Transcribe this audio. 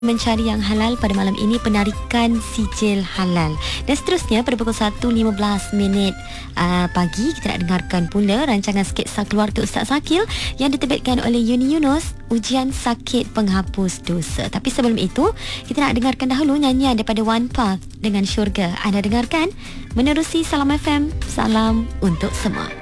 Mencari yang halal pada malam ini, penarikan sijil halal. Dan seterusnya pada pukul 1.15 pagi kita nak dengarkan pula rancangan Sketsa Keluarga Ustaz Zakil yang diterbitkan oleh Uni Yunus, Ujian Sakit Penghapus Dosa. Tapi sebelum itu kita nak dengarkan dahulu nyanyian daripada One Path dengan Syurga. Anda dengarkan menerusi Salam FM, salam untuk semua.